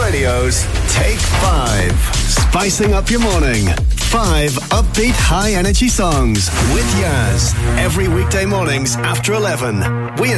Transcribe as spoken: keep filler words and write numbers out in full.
Radio's Take Five. Spicing up your morning. Five upbeat, high-energy songs with Yaz. Every weekday mornings after eleven. We